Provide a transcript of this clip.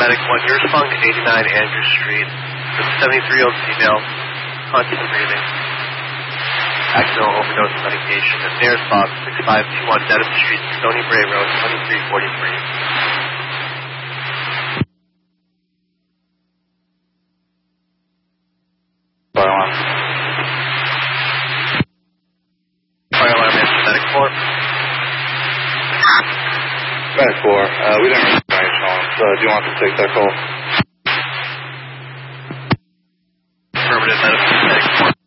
Medic 1, you're responding to 89 Andrew Street. It's a 73-year-old female, constant breathing, accidental overdose of medication. At nearest box 6521 Dedham Street, Stony Bray Road, 2343. Fire alarm, Medic 4. Medic 4, we didn't receive any calls. Do you want to take that call?